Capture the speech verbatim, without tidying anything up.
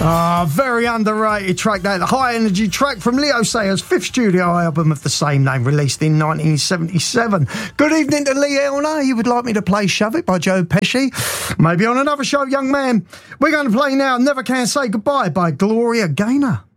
Ah, very underrated track that. The high energy track from Leo Sayers' fifth studio album of the same name, released in nineteen seventy-seven. Good evening to Lee Elner. You would like me to play Shove It by Joe Pesci? Maybe on another show, young man. We're going to play now Never Can Say Goodbye by Gloria Gaynor.